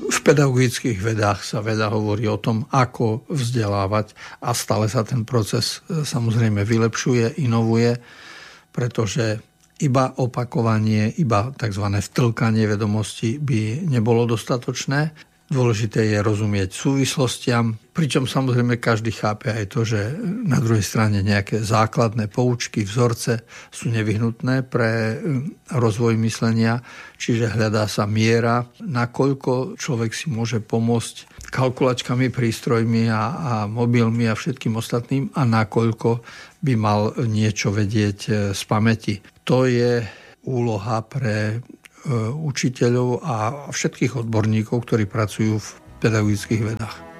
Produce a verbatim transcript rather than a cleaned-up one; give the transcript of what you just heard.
V pedagogických vedách sa veľa hovorí o tom, ako vzdelávať a stále sa ten proces samozrejme vylepšuje, inovuje, pretože iba opakovanie, iba tzv. Vtlkanie vedomosti by nebolo dostatočné. Dôležité je rozumieť súvislostiam, pričom samozrejme každý chápe aj to, že na druhej strane nejaké základné poučky, vzorce sú nevyhnutné pre rozvoj myslenia, čiže hľadá sa miera, nakoľko človek si môže pomôcť kalkulačkami, prístrojmi a, a mobilmi a všetkým ostatným a nakoľko by mal niečo vedieť z pamäti. To je úloha pre učiteľov a všetkých odborníkov, ktorí pracujú v pedagogických vedách.